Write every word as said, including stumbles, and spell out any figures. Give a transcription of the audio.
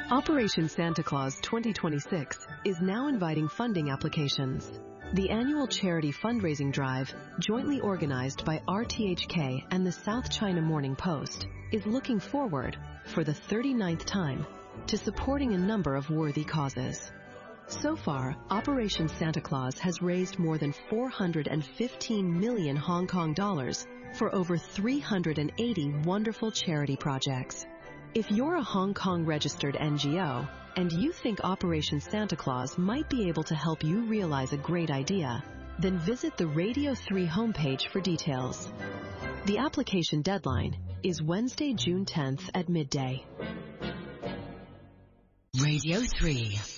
Operation Santa Claus twenty twenty-six is now inviting funding applications. The annual charity fundraising drive, jointly organized by R T H K and the South China Morning Post, is looking forward, for the thirty-ninth time, to supporting a number of worthy causes. So far, Operation Santa Claus has raised more than four hundred fifteen million Hong Kong dollars for over three hundred eighty wonderful charity projects. If you're a Hong Kong registered N G O and you think Operation Santa Claus might be able to help you realize a great idea, then visit the Radio three homepage for details. The application deadline is Wednesday, June tenth at midday. Radio three.